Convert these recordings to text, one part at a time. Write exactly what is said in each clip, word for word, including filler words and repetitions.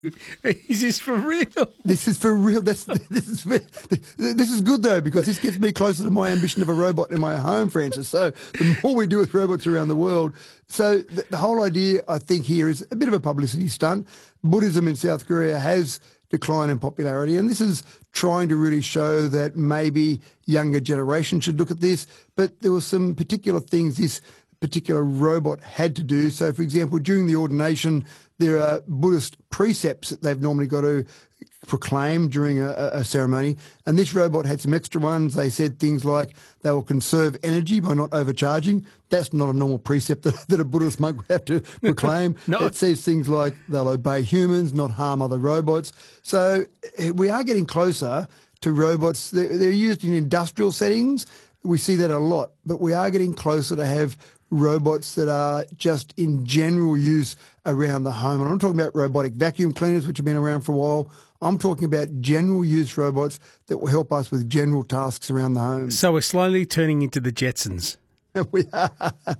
Is this for real? This is for real. That's this is for, this is good though, because this gets me closer to my ambition of a robot in my home, Francis. So the more we do with robots around the world, so the, the whole idea I think here is a bit of a publicity stunt. Buddhism in South Korea has declined in popularity, and this is trying to really show that maybe younger generations should look at this. But there were some particular things this particular robot had to do. So, for example, during the ordination, there are Buddhist precepts that they've normally got to proclaim during a, a ceremony, and this robot had some extra ones. They said things like they will conserve energy by not overcharging. That's not a normal precept that, that a Buddhist monk would have to proclaim. No. It says things like they'll obey humans, not harm other robots. So eh, we are getting closer to robots. They're, they're used in industrial settings. We see that a lot, but we are getting closer to have robots that are just in general use around the home. And I'm talking about robotic vacuum cleaners, which have been around for a while. I'm talking about general use robots that will help us with general tasks around the home. So we're slowly turning into the Jetsons. We are.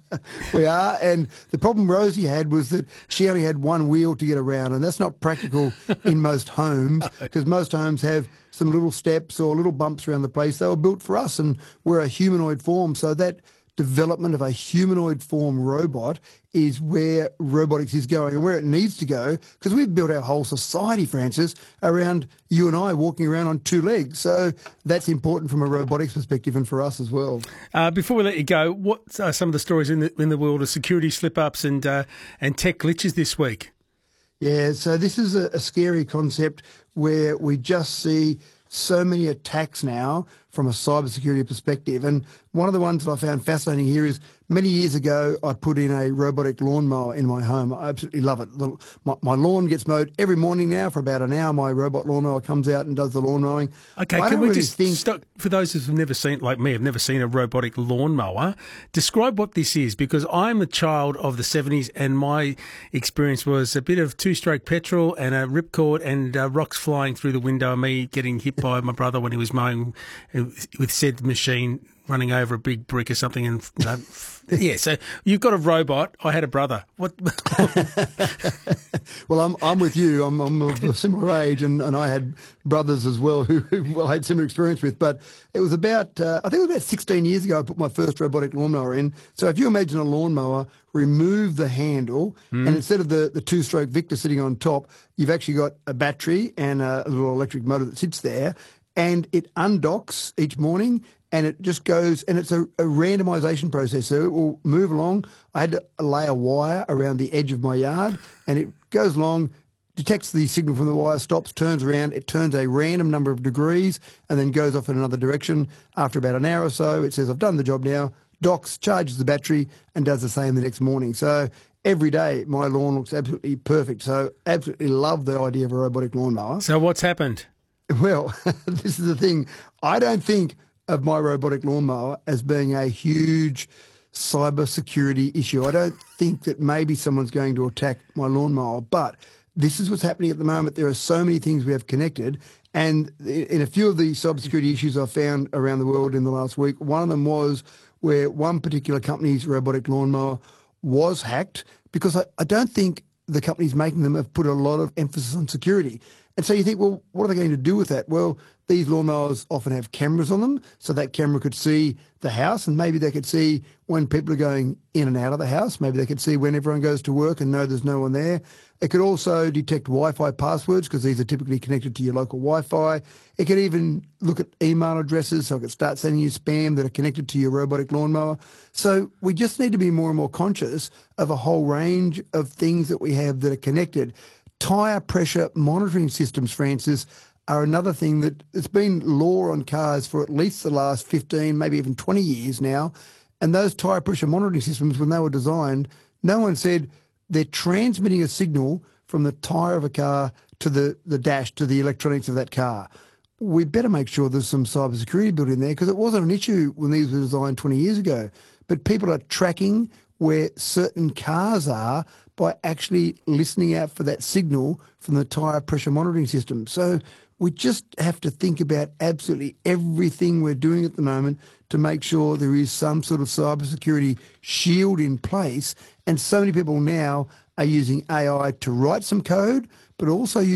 We are. And the problem Rosie had was that she only had one wheel to get around, and that's not practical in most homes, because most homes have some little steps or little bumps around the place. They were built for us, and we're a humanoid form. So that development of a humanoid form robot is where robotics is going and where it needs to go, because we've built our whole society, Francis, around you and I walking around on two legs. So that's important from a robotics perspective and for us as well. Uh, before we let you go, what are some of the stories in the in the world of security slip-ups and uh, and tech glitches this week? Yeah, so this is a, a scary concept where we just see so many attacks now from a cybersecurity perspective. And one of the ones that I found fascinating here is many years ago, I put in a robotic lawnmower in my home. I absolutely love it. The, my, my lawn gets mowed every morning now for about an hour. My robot lawnmower comes out and does the lawn mowing. Okay, I can don't we really just think... stop, for those who've never seen, like me, have never seen a robotic lawnmower, describe what this is, because I'm a child of the seventies and my experience was a bit of two-stroke petrol and a ripcord and uh, rocks flying through the window and me getting hit by my brother when he was mowing with said machine running over a big brick or something. And you know, yeah, so you've got a robot. I had a brother. What? Well, I'm I'm with you. I'm I'm of a similar age, and, and I had brothers as well who, who well, I had similar experience with. But it was about uh, I think it was about sixteen years ago I put my first robotic lawnmower in. So if you imagine a lawnmower, remove the handle, mm. and instead of the, the two-stroke Victor sitting on top, you've actually got a battery and a, a little electric motor that sits there, and it undocks each morning. And it just goes, and it's a, a randomisation process. So it will move along. I had to lay a wire around the edge of my yard, and it goes along, detects the signal from the wire, stops, turns around. It turns a random number of degrees and then goes off in another direction. After about an hour or so, it says, I've done the job now, docks, charges the battery, and does the same the next morning. So every day, my lawn looks absolutely perfect. So absolutely love the idea of a robotic lawnmower. So what's happened? Well, this is the thing. I don't think of my robotic lawnmower as being a huge cyber security issue. I don't think that maybe someone's going to attack my lawnmower, but this is what's happening at the moment. There are so many things we have connected, and in a few of the cybersecurity issues I've found around the world in the last week, one of them was where one particular company's robotic lawnmower was hacked, because I, I don't think the companies making them have put a lot of emphasis on security. And so you think, well, what are they going to do with that? Well, these lawnmowers often have cameras on them, so that camera could see the house, and maybe they could see when people are going in and out of the house. Maybe they could see when everyone goes to work and know there's no one there. It could also detect Wi-Fi passwords, because these are typically connected to your local Wi-Fi. It could even look at email addresses, so it could start sending you spam that are connected to your robotic lawnmower. So we just need to be more and more conscious of a whole range of things that we have that are connected. Tyre pressure monitoring systems, Francis, are another thing that it's been law on cars for at least the last fifteen, maybe even twenty years now. And those tyre pressure monitoring systems, when they were designed, no one said they're transmitting a signal from the tyre of a car to the, the dash, to the electronics of that car. We better make sure there's some cybersecurity built in there, because it wasn't an issue when these were designed twenty years ago. But people are tracking where certain cars are by actually listening out for that signal from the tyre pressure monitoring system. So we just have to think about absolutely everything we're doing at the moment to make sure there is some sort of cybersecurity shield in place. And so many people now are using A I to write some code, but also